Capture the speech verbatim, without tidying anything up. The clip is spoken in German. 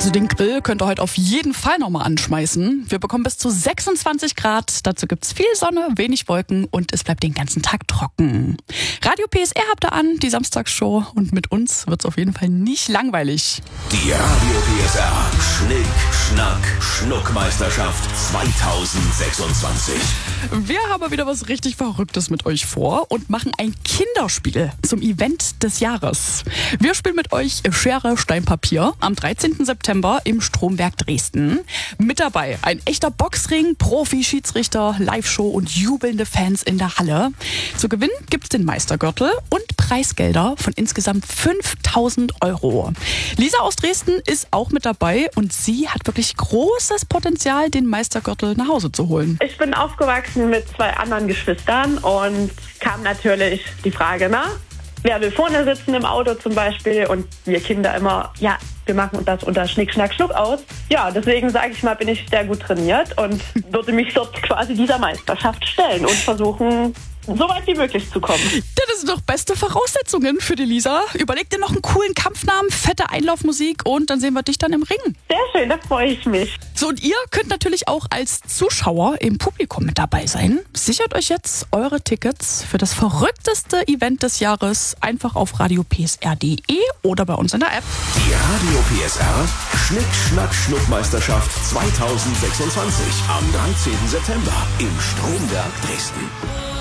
Also den Grill könnt ihr heute auf jeden Fall nochmal anschmeißen. Wir bekommen bis zu sechsundzwanzig Grad. Dazu gibt's viel Sonne, wenig Wolken und es bleibt den ganzen Tag trocken. Radio P S R habt ihr an, die Samstagsshow. Und mit uns wird's auf jeden Fall nicht langweilig. Die Radio P S R Schnick, Schnack, Schnuckmeisterschaft zweitausendsechsundzwanzig. Wir haben wieder was richtig Verrücktes mit euch vor und machen ein Kinderspiel zum Event des Jahres. Wir spielen mit euch Schere, Stein, Papier am dreizehnten September im Stromwerk Dresden. Mit dabei ein echter Boxring, Profi-Schiedsrichter, Live-Show und jubelnde Fans in der Halle. Zu gewinnen gibt's den Meistergürtel und Preisgelder von insgesamt fünftausend Euro. Lisa aus Dresden ist auch mit dabei und sie hat wirklich großes Potenzial, den Meistergürtel nach Hause zu holen. Ich bin aufgewachsen mit zwei anderen Geschwistern und kam natürlich die Frage, na, wer will vorne sitzen im Auto zum Beispiel? Und wir Kinder immer, ja, wir machen das unter Schnick, Schnack, Schnuck aus. Ja, deswegen sage ich mal, bin ich sehr gut trainiert und würde mich dort quasi dieser Meisterschaft stellen und versuchen, so weit wie möglich zu kommen. Das sind doch beste Voraussetzungen für die Lisa. Überleg dir noch einen coolen Kampfnamen, fette Einlaufmusik und dann sehen wir dich dann im Ring. Sehr schön, da freue ich mich. So, und ihr könnt natürlich auch als Zuschauer im Publikum mit dabei sein. Sichert euch jetzt eure Tickets für das verrückteste Event des Jahres einfach auf radio p s r punkt d e oder bei uns in der App. Die Radio P S R Schnick, Schnack, Schnuckmeisterschaft zweitausendsechsundzwanzig am dreizehnten September im Stromwerk Dresden.